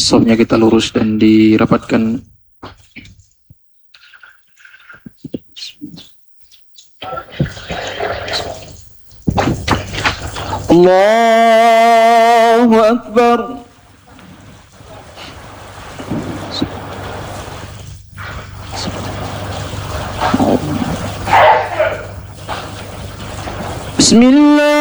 safnya kita lurus dan dirapatkan. Allahu Akbar. Bismillah.